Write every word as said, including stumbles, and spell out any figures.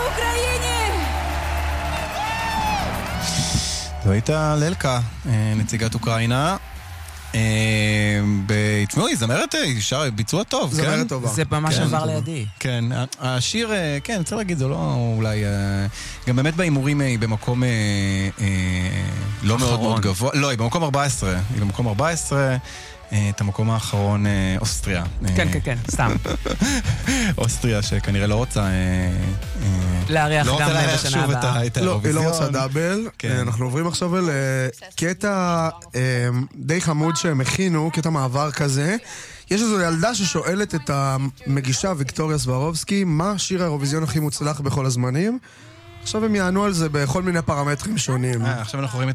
Україні! זו הייתה ללקה, נציגת אוקראינה. תשמעו, היא זמרת, היא שר ביצוע טוב, כן? זמרת טובה. זה ממש עבר לידי. כן, השיר, כן, צריך להגיד, זה לא אולי... גם באמת בהימורים היא במקום לא מאוד מאוד גבוה. לא, היא במקום ארבע עשרה. היא במקום ארבע עשרה. את המקום האחרון אוסטריה. כן, כן, כן, סתם. אוסטריה שכנראה לא רוצה... להריח לא גם רוצה להריח בשנה שוב הבאה. את לא, היא האירוויזיון. לא רוצה דאבל. אנחנו עוברים עכשיו לקטע די חמוד שהם הכינו, קטע מעבר כזה. יש איזו ילדה ששואלת את המגישה ויקטוריה סברובסקי, מה שיר האירוויזיון הכי מוצלח בכל הזמנים? עכשיו הם יענו על זה בכל מיני פרמטרים שונים. עכשיו אנחנו רואים